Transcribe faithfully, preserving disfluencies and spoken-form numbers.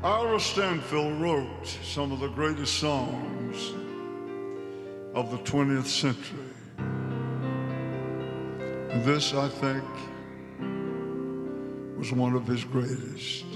Ira Stanfield wrote some of the greatest songs of the twentieth century. And this, I think, was one of his greatest.